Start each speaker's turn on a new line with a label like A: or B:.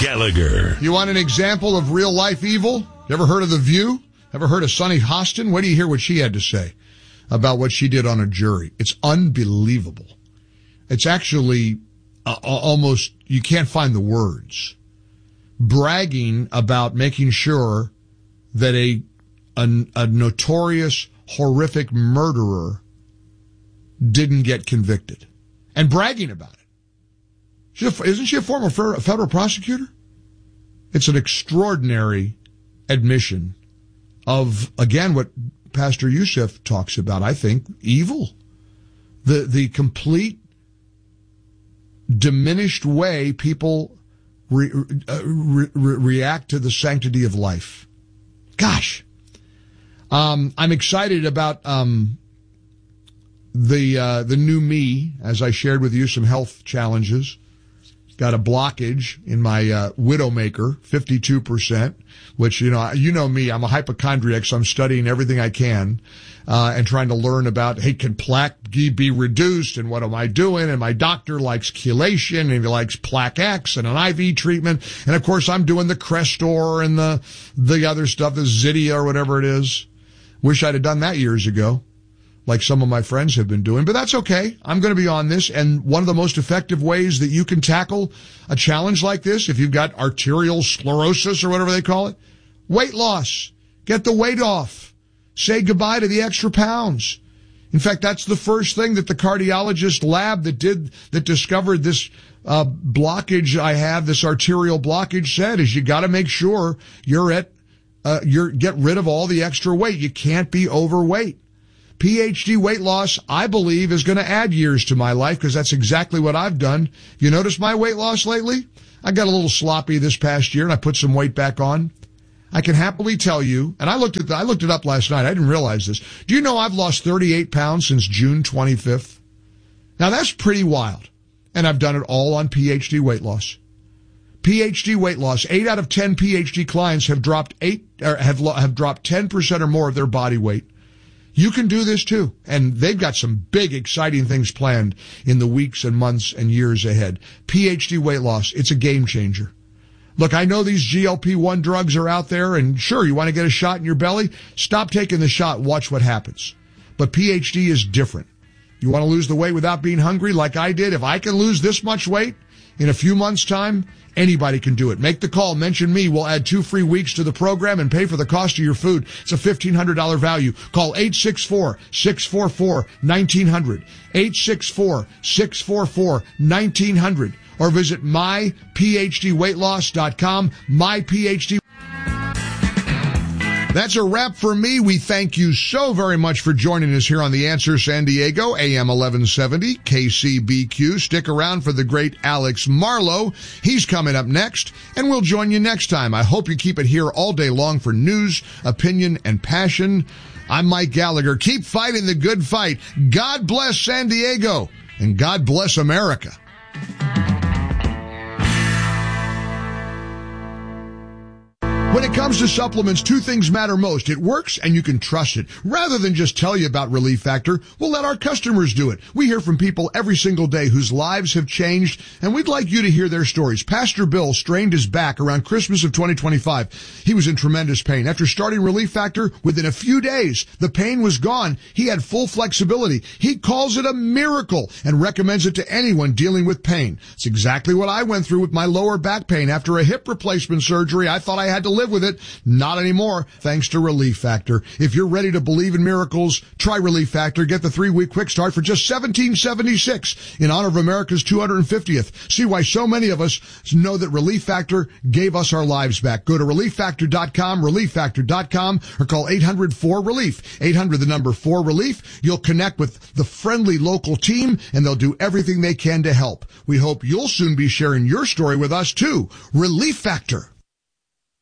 A: Gallagher.
B: You want an example of real-life evil? You ever heard of The View? Ever heard of Sunny Hostin? Wait do you hear what she had to say about what she did on a jury. It's unbelievable. It's actually almost, you can't find the words. Bragging about making sure that a notorious, horrific murderer didn't get convicted. And bragging about it. Isn't she a former federal prosecutor? It's an extraordinary admission of, again, what Pastor Youssef talks about, I think, evil. The complete diminished way people react to the sanctity of life. Gosh. I'm excited about the new me, as I shared with you some health challenges. Got a blockage in my Widowmaker, 52%, which, you know me, I'm a hypochondriac, so I'm studying everything I can, and trying to learn about, hey, can plaque be reduced, and what am I doing? And my doctor likes chelation, and he likes Plaque X and an IV treatment, and of course I'm doing the Crestor and the other stuff, the Zydia or whatever it is. Wish I'd have done that years ago, like some of my friends have been doing, but that's okay. I'm going to be on this, and one of the most effective ways that you can tackle a challenge like this, if you've got arterial sclerosis or whatever they call it, weight loss. Get the weight off. Say goodbye to the extra pounds. In fact, that's the first thing that the cardiologist lab that discovered this blockage I have, this arterial blockage, said, is you got to make sure get rid of all the extra weight. You can't be overweight. PhD weight loss, I believe, is going to add years to my life because that's exactly what I've done. You notice my weight loss lately? I got a little sloppy this past year and I put some weight back on. I can happily tell you, and I looked it up last night. I didn't realize this. Do you know I've lost 38 pounds since June 25th? Now that's pretty wild. And I've done it all on PhD weight loss. PhD weight loss. 8 out of 10 PhD clients have dropped 10% or more of their body weight. You can do this too. And they've got some big, exciting things planned in the weeks and months and years ahead. PhD weight loss. It's a game changer. Look, I know these GLP-1 drugs are out there, and sure, you want to get a shot in your belly? Stop taking the shot and watch what happens. But PhD is different. You want to lose the weight without being hungry like I did? If I can lose this much weight in a few months' time, anybody can do it. Make the call. Mention me. We'll add 2 free weeks to the program and pay for the cost of your food. It's a $1,500 value. Call 864-644-1900. 864-644-1900. Or visit myphdweightloss.com. MyPhD. That's a wrap for me. We thank you so very much for joining us here on The Answer San Diego, AM 1170, KCBQ. Stick around for the great Alex Marlowe. He's coming up next, and we'll join you next time. I hope you keep it here all day long for news, opinion, and passion. I'm Mike Gallagher. Keep fighting the good fight. God bless San Diego, and God bless America. When it comes to supplements, 2 things matter most. It works and you can trust it. Rather than just tell you about Relief Factor, we'll let our customers do it. We hear from people every single day whose lives have changed, and we'd like you to hear their stories. Pastor Bill strained his back around Christmas of 2025. He was in tremendous pain. After starting Relief Factor, within a few days, the pain was gone. He had full flexibility. He calls it a miracle and recommends it to anyone dealing with pain. It's exactly what I went through with my lower back pain. After a hip replacement surgery, I thought I had to live with it. Not anymore, thanks to Relief Factor. If you're ready to believe in miracles, try Relief Factor. Get the 3-week quick start for just $17.76 in honor of America's 250th. See why so many of us know that Relief Factor gave us our lives back. Go to ReliefFactor.com, ReliefFactor.com, or call 800-4RELIEF. 800, the number 4RELIEF. You'll connect with the friendly local team, and they'll do everything they can to help. We hope you'll soon be sharing your story with us too. Relief Factor.